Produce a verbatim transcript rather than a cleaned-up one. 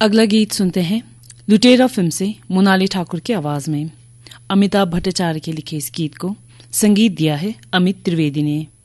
अगला गीत सुनते हैं लुटेरा फिल्म से मोनाली ठाकुर की आवाज में। अमिताभ भट्टाचार्य के लिखे इस गीत को संगीत दिया है अमित त्रिवेदी ने।